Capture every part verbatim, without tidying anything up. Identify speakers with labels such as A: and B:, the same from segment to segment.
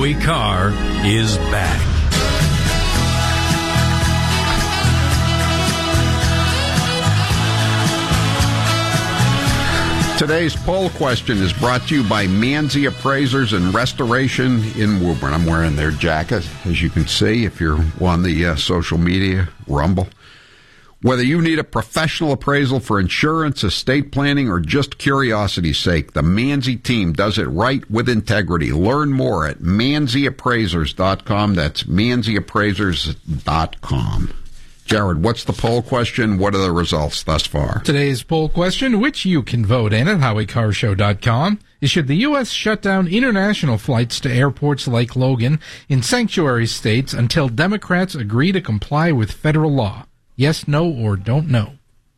A: Howie Carr is back.
B: Today's poll question is brought to you by Manzi Appraisers and Restoration in Woburn. I'm wearing their jacket, as you can see, if you're on the uh, social media, Rumble. Whether you need a professional appraisal for insurance, estate planning, or just curiosity's sake, the Manzi team does it right with integrity. Learn more at manzi appraisers dot com. That's manzi appraisers dot com. Jared, what's the poll question? What are the results thus far?
C: Today's poll question, which you can vote in at howie car show dot com, is should the U S shut down international flights to airports like Logan in sanctuary states until Democrats agree to comply with federal law? Yes, no, or don't know?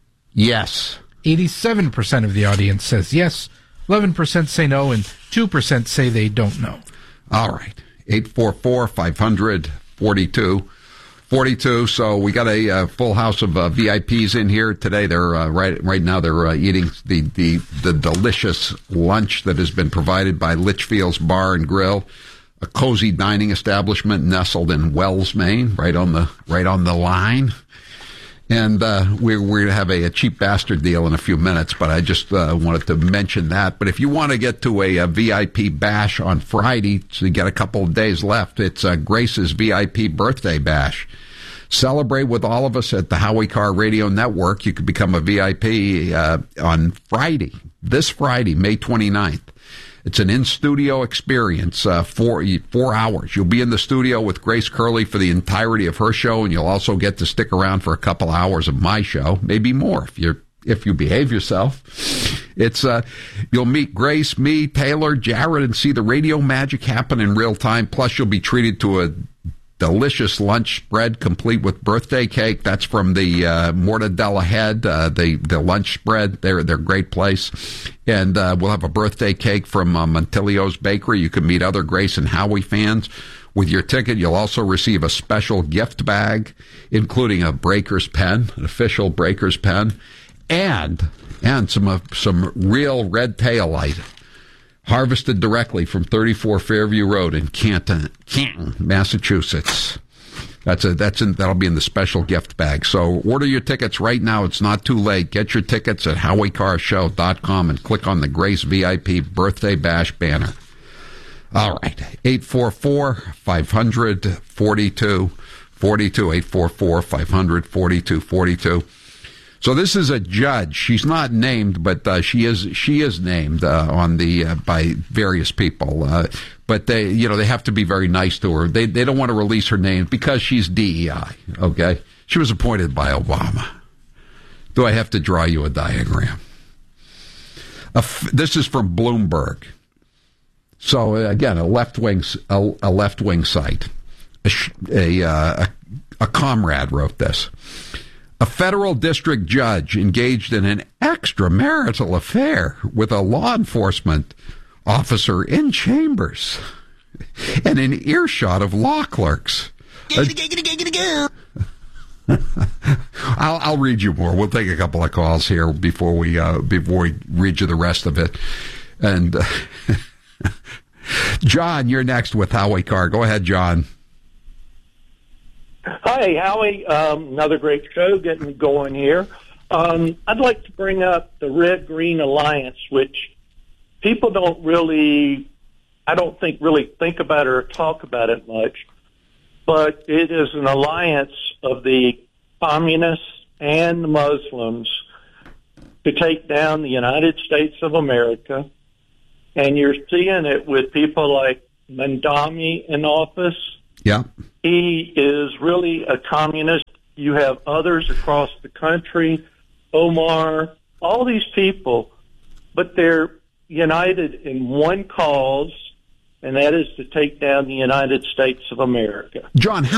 B: Yes.
C: eighty-seven percent of the audience says yes, eleven percent say no, and two percent say they don't know.
B: All right. eight four four, five hundred, forty-two forty-two. So we got a uh, full house of uh, V I Ps in here today. They're uh, right right now. They're uh, eating the, the the delicious lunch that has been provided by Litchfield's Bar and Grill, a cozy dining establishment nestled in Wells, Maine, right on the right on the line. And uh, we're, we're going to have a, a cheap bastard deal in a few minutes, but I just uh, wanted to mention that. But if you want to get to a, a V I P bash on Friday, so you got a couple of days left, it's uh, Grace's V I P birthday bash. Celebrate with all of us at the Howie Carr Radio Network. You can become a V I P uh, on Friday, this Friday, May twenty-ninth. It's an in-studio experience, uh, four, four hours. You'll be in the studio with Grace Curley for the entirety of her show, and you'll also get to stick around for a couple hours of my show, maybe more if you're if you behave yourself. It's uh, you'll meet Grace, me, Taylor, Jared, and see the radio magic happen in real time. Plus, you'll be treated to a delicious lunch spread complete with birthday cake. That's from the uh, Mortadella Head, uh, the the lunch spread. They're they're a great place, and uh, we'll have a birthday cake from uh, Montilio's Bakery. You can meet other Grace and Howie fans. With your ticket, you'll also receive a special gift bag, including a Breakers pen, an official Breakers pen, and and some uh, some real red taillight. Harvested directly from thirty-four Fairview Road in Canton, Canton, Massachusetts. That's a that's in, that'll be in the special gift bag. So order your tickets right now. It's not too late. Get your tickets at howie car show dot com and click on the Grace V I P Birthday Bash banner. All right, eight four four, five hundred, forty-two forty-two, eight four four, five hundred, forty-two forty-two. So this is a judge. She's not named, but uh, she is she is named uh, on the uh, by various people. Uh, but they, you know, they have to be very nice to her. They they don't want to release her name because she's D E I. Okay, she was appointed by Obama. Do I have to draw you a diagram? A f- this is from Bloomberg. So uh, again, a left wing a, a left wing site. A a, uh, a a comrade wrote this. A federal district judge engaged in an extramarital affair with a law enforcement officer in chambers and in earshot of law clerks. I'll, I'll read you more. We'll take a couple of calls here before we uh, before we read you the rest of it. And uh, John, you're next with Howie Carr. Go ahead, John.
D: Hi, Howie. Um, another great show getting going here. Um, I'd like to bring up the Red-Green Alliance, which people don't really, I don't think, really think about it or talk about it much. But it is an alliance of the communists and the Muslims to take down the United States of America. And you're seeing it with people like Mandami in office.
B: Yeah.
D: He is really a communist. You have others across the country, Omar, all these people, but they're united in one cause, and that is to take down the United States of America.
B: John, how